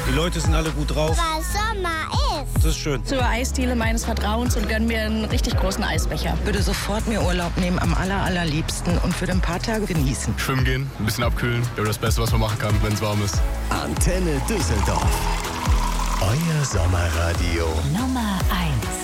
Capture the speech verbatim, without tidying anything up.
Die Leute sind alle gut drauf. Weil Sommer ist. Das ist schön. Zur Eisdiele meines Vertrauens und gönn mir einen richtig großen Eisbecher. Würde sofort mir Urlaub nehmen, am aller, allerliebsten und für ein paar Tage genießen. Schwimmen gehen, ein bisschen abkühlen. Ja, das Beste, was man machen kann, wenn es warm ist. Antenne Düsseldorf. Euer Sommerradio. Nummer eins.